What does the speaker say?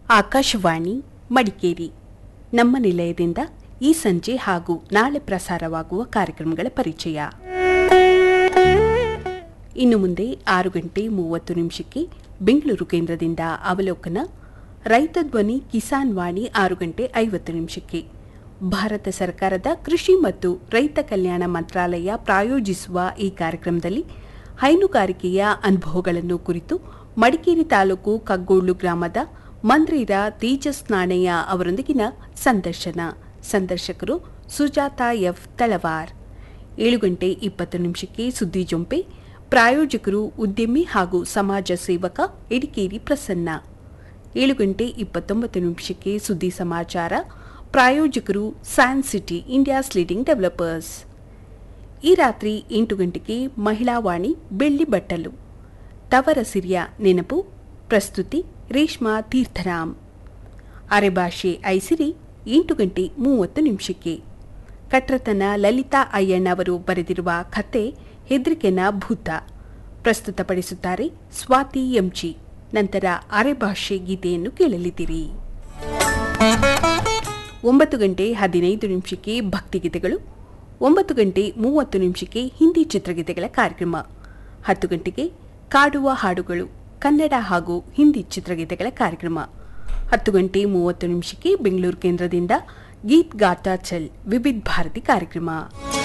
ಆಕಾಶವಾಣಿ ಮಡಿಕೇರಿ. ನಮ್ಮ ನಿಲಯದಿಂದ ಈ ಸಂಜೆ ಹಾಗೂ ನಾಳೆ ಪ್ರಸಾರವಾಗುವ ಕಾರ್ಯಕ್ರಮಗಳ ಪರಿಚಯ. ಇನ್ನು ಮುಂದೆ 6:30 ಬೆಂಗಳೂರು ಕೇಂದ್ರದಿಂದ ಅವಲೋಕನ, ರೈತ ಧ್ವನಿ ಕಿಸಾನ್ ವಾಣಿ 6:50. ಭಾರತ ಸರ್ಕಾರದ ಕೃಷಿ ಮತ್ತು ರೈತ ಕಲ್ಯಾಣ ಮಂತ್ರಾಲಯ ಪ್ರಾಯೋಜಿಸುವ ಈ ಕಾರ್ಯಕ್ರಮದಲ್ಲಿ ಹೈನುಗಾರಿಕೆಯ ಅನುಭವಗಳನ್ನು ಕುರಿತು ಮಡಿಕೇರಿ ತಾಲೂಕು ಕಗ್ಗೋಳು ಗ್ರಾಮದ ಮಂದ್ರೀರ ತೇಜಸ್ ನಾಣಯ್ಯ ಅವರೊಂದಿಗಿನ ಸಂದರ್ಶನ. ಸಂದರ್ಶಕರು ಸುಜಾತಾ ಎಫ್ ತಳವಾರ್. 7:20 ಸುದ್ದಿ ಜೊಂಪೆ. ಪ್ರಾಯೋಜಕರು ಉದ್ಯಮಿ ಹಾಗೂ ಸಮಾಜ ಸೇವಕ ಎಡಿಕೇರಿ ಪ್ರಸನ್ನ. 7:29 ಸುದ್ದಿ ಸಮಾಚಾರ. ಪ್ರಾಯೋಜಕರು San city, India's leading developers. ಈ ರಾತ್ರಿ 8 ಗಂಟೆಗೆ ಮಹಿಳಾ ವಾಣಿ ಬೆಳ್ಳಿ ಬಟ್ಟಲು, ತವರ ಸಿರಿಯ ನೆನಪು. ಪ್ರಸ್ತುತಿ ರೇಷ್ಮಾ ತೀರ್ಥರಾಮ್. ಅರೆಭಾಷೆ ಐಸಿರಿ 8:30. ಕಟ್ರತನ ಲಲಿತಾ ಅಯ್ಯಣ್ಣ ಅವರು ಬರೆದಿರುವ ಕತೆ ಹೆದ್ರಿಕೆನ ಭೂತ ಪ್ರಸ್ತುತಪಡಿಸುತ್ತಾರೆ ಸ್ವಾತಿ ಎಂಜಿ. ನಂತರ ಅರೆಭಾಷೆ ಗೀತೆಯನ್ನು ಕೇಳಲಿದ್ದೀರಿ. 9:15 ಭಕ್ತಿಗೀತೆಗಳು. 9:30 ಹಿಂದಿ ಚಿತ್ರಗೀತೆಗಳ ಕಾರ್ಯಕ್ರಮ. 10 ಗಂಟೆಗೆ ಕಾಡುವ ಹಾಡುಗಳು, ಕನ್ನಡ ಹಾಗೂ ಹಿಂದಿ ಚಿತ್ರಗೀತೆಗಳ ಕಾರ್ಯಕ್ರಮ. 10:30 ಬೆಂಗಳೂರು ಕೇಂದ್ರದಿಂದ ಗೀತ್ ಗಾತಾ ಚಲ್ ವಿವಿಧ ಭಾರತಿ ಕಾರ್ಯಕ್ರಮ.